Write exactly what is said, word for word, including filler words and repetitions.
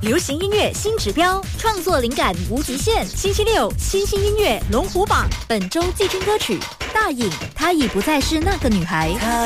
流行音乐新指标，创作灵感无极限。星期六，新兴音乐龙虎榜，本周季军歌曲《大影》，她已不再是那个女孩。